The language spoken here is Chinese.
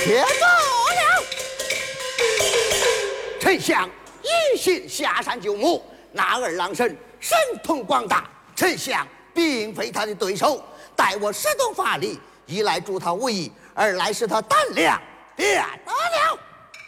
且走了。丞相一心下山救母，那二郎神神通广大，丞相并非他的对手。待我使动法力，一来助他无益，二来使他胆量变大了。